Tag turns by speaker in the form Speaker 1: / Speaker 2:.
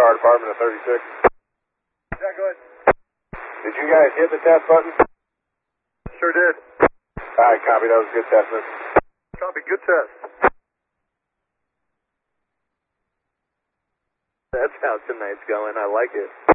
Speaker 1: Car Department of 36.
Speaker 2: Yeah, go ahead.
Speaker 1: Did you guys hit the test button?
Speaker 2: Sure did.
Speaker 1: Alright, copy. That was a good test, man.
Speaker 2: Copy, good test.
Speaker 3: That's how tonight's going. I like it.